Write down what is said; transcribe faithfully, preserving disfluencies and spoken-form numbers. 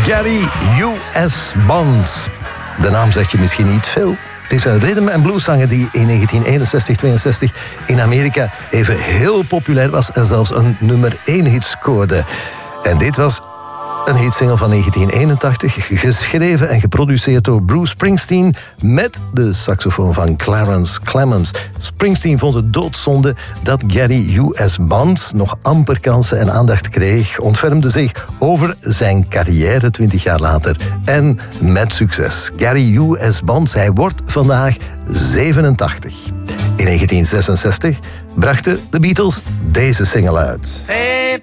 Gary U S Bonds. De naam zegt je misschien niet veel. Het is een rhythm and blueszanger die in negentien eenenzestig tweeënzestig in Amerika even heel populair was en zelfs een nummer één hit scoorde. En dit was een hitsingle van negentien eenentachtig, geschreven en geproduceerd door Bruce Springsteen met de saxofoon van Clarence Clemons. Springsteen vond het doodzonde dat Gary U S Bonds nog amper kansen en aandacht kreeg, ontfermde zich over zijn carrière twintig jaar later en met succes. Gary U S Bonds, hij wordt vandaag zevenentachtig. In negentien zesenzestig brachten de Beatles deze single uit. Hey.